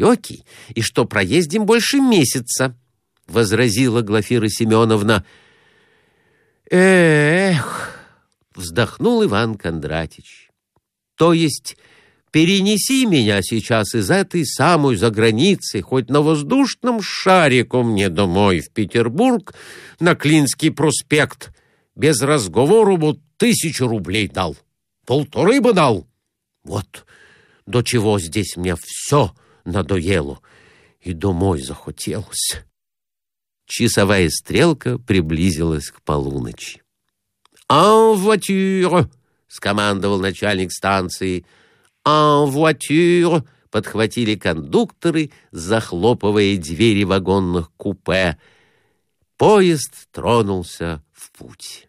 далекий и что проездим больше месяца, — возразила Глафира Семеновна. Эх, — вздохнул Иван Кондратич, — то есть перенеси меня сейчас из этой самой заграницы хоть на воздушном шарику мне домой в Петербург на Клинский проспект. Без разговору бы 1000 рублей дал, 1,5 бы дал. Вот до чего здесь мне все надоело и домой захотелось. Часовая стрелка приблизилась к полуночи. «En voiture!» — скомандовал начальник станции. «En voiture!» — подхватили кондукторы, захлопывая двери вагонных купе. Поезд тронулся в путь.